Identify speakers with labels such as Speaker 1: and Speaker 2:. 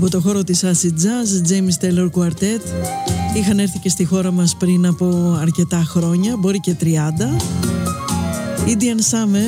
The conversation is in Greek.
Speaker 1: Από το χώρο της acid jazz, James Taylor Quartet. Είχαν έρθει και στη χώρα μας πριν από αρκετά χρόνια, μπορεί και 30. Indian Summer